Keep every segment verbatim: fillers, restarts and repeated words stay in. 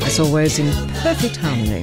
As always, in perfect harmony.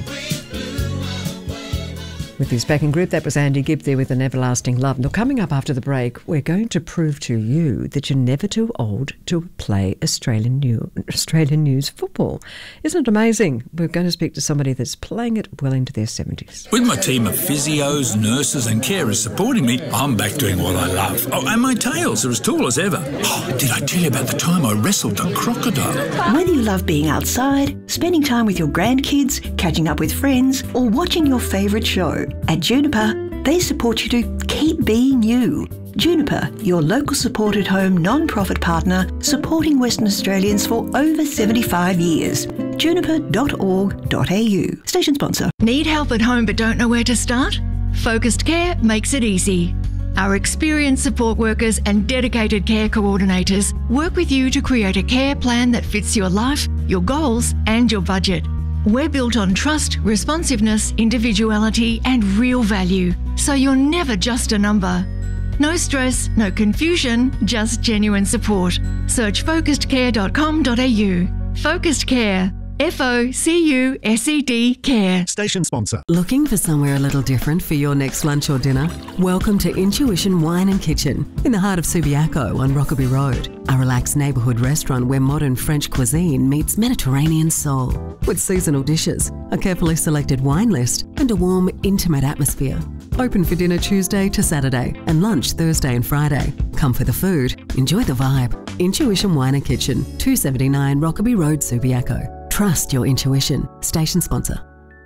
With his backing group, that was Andy Gibb there with An Everlasting Love. Now, coming up after the break, we're going to prove to you that you're never too old to play Australian, new, Australian news football. Isn't it amazing? We're going to speak to somebody that's playing it well into their seventies. With my team of physios, nurses and carers supporting me, I'm back doing what I love. Oh, and my tails are as tall as ever. Oh, did I tell you about the time I wrestled a crocodile? Whether you love being outside, spending time with your grandkids, catching up with friends, or watching your favourite show, at Juniper, they support you to keep being you. Juniper, your local supported home non-profit partner, supporting Western Australians for over seventy-five years. juniper dot org dot a u. Station sponsor. Need help at home but don't know where to start? Focused Care makes it easy. Our experienced support workers and dedicated care coordinators work with you to create a care plan that fits your life, your goals and your budget. We're built on trust, responsiveness, individuality and real value, so you're never just a number. No stress, no confusion, just genuine support. Search focused care dot com dot a u. Focused Care. F O C U S E D Care. Station sponsor. Looking for somewhere a little different for your next lunch or dinner? Welcome to Intuition Wine and Kitchen in the heart of Subiaco on Rockaby Road. A relaxed neighbourhood restaurant where modern French cuisine meets Mediterranean soul. With seasonal dishes, a carefully selected wine list and a warm, intimate atmosphere. Open for dinner Tuesday to Saturday and lunch Thursday and Friday. Come for the food, enjoy the vibe. Intuition Wine and Kitchen, two seventy-nine Rockaby Road, Subiaco. Trust your intuition. Station sponsor.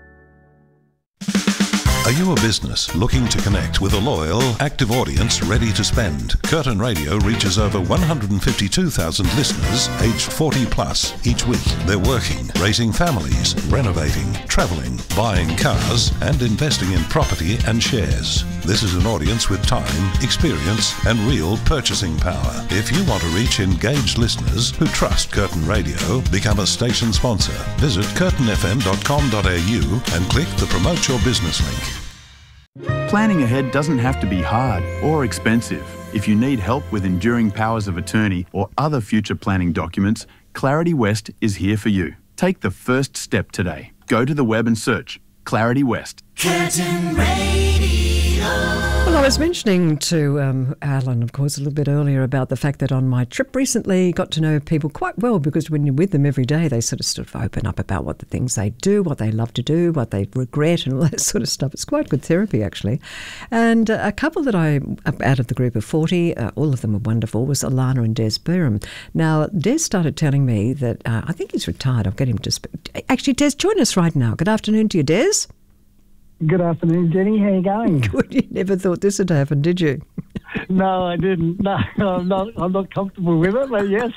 Are you a business looking to connect with a loyal, active audience ready to spend? Curtin Radio reaches over one hundred fifty-two thousand listeners aged forty plus each week. They're working, raising families, renovating, travelling, buying cars and investing in property and shares. This is an audience with time, experience and real purchasing power. If you want to reach engaged listeners who trust Curtin Radio, become a station sponsor. Visit curtin f m dot com dot a u and click the Promote Your Business link. Planning ahead doesn't have to be hard or expensive. If you need help with enduring powers of attorney or other future planning documents, Clarity West is here for you. Take the first step today. Go to the web and search Clarity West. Curtin Radio. Well, I was mentioning to um, Alan, of course, a little bit earlier about the fact that on my trip recently, got to know people quite well because when you're with them every day, they sort of sort of open up about what the things they do, what they love to do, what they regret and all that sort of stuff. It's quite good therapy, actually. And uh, a couple that I, out of the group of forty, uh, all of them were wonderful, was Alana and Des Byram. Now, Des started telling me that, uh, I think he's retired. I'll get him to speak. Actually, Des, join us right now. Good afternoon to you, Des. Good afternoon, Jenny. How are you going? Good. You never thought this would happen, did you? No, I didn't. No, I'm not. I'm not comfortable with it, but yes.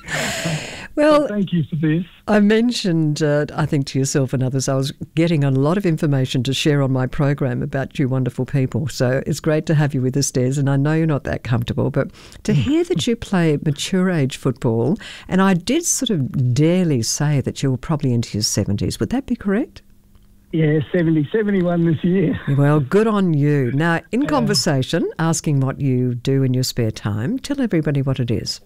Well, thank you for this. I mentioned, uh, I think to yourself and others, I was getting a lot of information to share on my program about you wonderful people. So it's great to have you with us, Des. And I know you're not that comfortable, but to hear that you play mature age football, and I did sort of darely say that you were probably into your seventies. Would that be correct? Yeah, seventy, seventy-one this year. Well, good on you. Now, in conversation, asking what you do in your spare time, tell everybody what it is.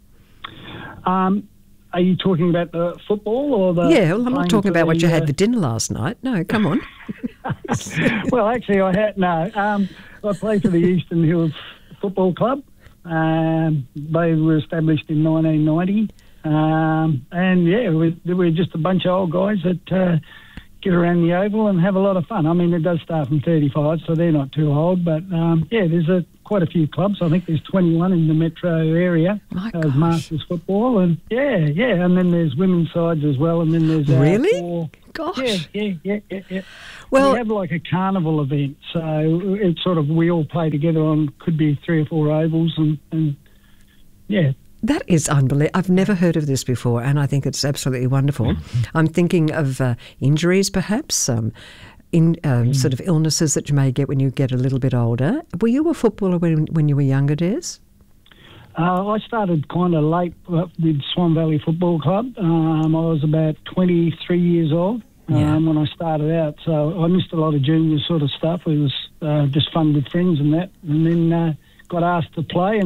Um, are you talking about the football or the... Yeah, well, I'm not talking about the, what you had uh, for dinner last night. No, come on. Well, actually, I had... No, um, I played for the Eastern Hills Football Club. Um, they were established in nineteen ninety. Um, and, yeah, we, we're just a bunch of old guys that... Uh, get around the oval and have a lot of fun. I mean, it does start from thirty-five, so they're not too old. But, um, yeah, there's a, quite a few clubs. I think there's twenty-one in the metro area as Masters football. And, yeah, yeah, and then there's women's sides as well. And then there's... Uh, really? Four, Gosh. Yeah, yeah, yeah, yeah, yeah. Well, we have like a carnival event. So it's sort of, we all play together on, could be three or four ovals and, and yeah. That is unbelievable. I've never heard of this before, and I think it's absolutely wonderful. I'm thinking of uh, injuries, perhaps, um, in um, mm. sort of illnesses that you may get when you get a little bit older. Were you a footballer when, when you were younger, Des? Uh, I started kind of late with Swan Valley Football Club. Um, I was about twenty-three years old um, yeah. when I started out, so I missed a lot of junior sort of stuff. It was uh, just fun with friends and that, and then uh, got asked to play.